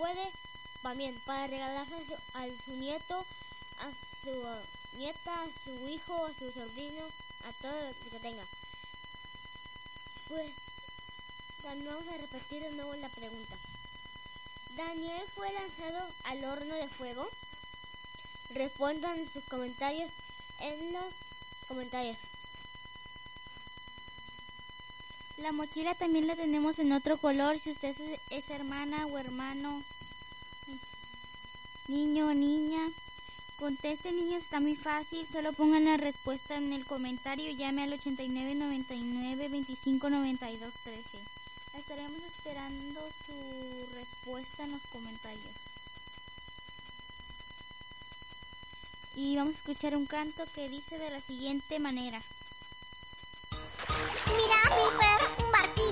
puede, también para regalarse a su nieto, a su nieta, a su hijo, a su sobrino, a todo lo que tenga. Pues también vamos a repetir de nuevo la pregunta. ¿Daniel fue lanzado al horno de fuego? Respondan en sus comentarios en los comentarios. La mochila también la tenemos en otro color. Si usted es hermana o hermano, niño o niña, conteste, niños, está muy fácil. Solo pongan la respuesta en el comentario y llame al 89 99 25 92 13. Estaremos esperando su respuesta en los comentarios. Y vamos a escuchar un canto que dice de la siguiente manera.